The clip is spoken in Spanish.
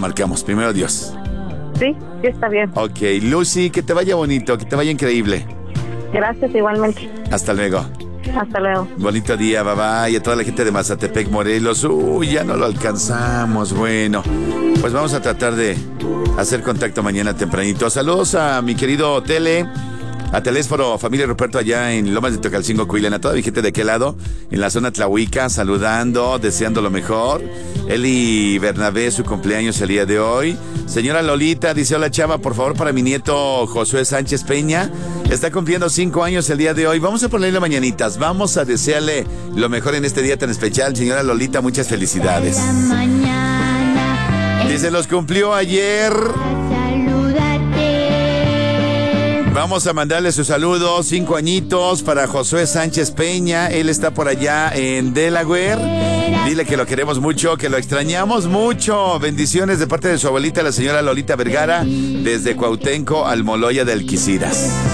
marcamos. Primero Dios. Sí, sí está bien. Ok, Lucy, que te vaya bonito, que te vaya increíble. Gracias igualmente. Hasta luego. Hasta luego. Bonito día, bye bye. Y a toda la gente de Mazatepec, Morelos. Uy, ya no lo alcanzamos. Bueno, pues vamos a tratar de hacer contacto mañana tempranito. Saludos a mi querido Tele, a Telésforo, familia Ruperto allá en Lomas de Tocalcingo, Cuilán, a toda mi gente de aquel lado, en la zona Tlahuica, saludando, deseando lo mejor. Eli Bernabé, su cumpleaños el día de hoy. Señora Lolita, dice, hola chava, por favor para mi nieto Josué Sánchez Peña, está cumpliendo 5 años el día de hoy. Vamos a ponerle mañanitas, vamos a desearle lo mejor en este día tan especial. Señora Lolita, muchas felicidades. Dice, los cumplió ayer. Vamos a mandarle sus saludos, 5 añitos para Josué Sánchez Peña. Él está por allá en Delaware. Dile que lo queremos mucho, que lo extrañamos mucho. Bendiciones de parte de su abuelita, la señora Lolita Vergara, desde Cuauhtémoc, Almoloya de Alquiciras.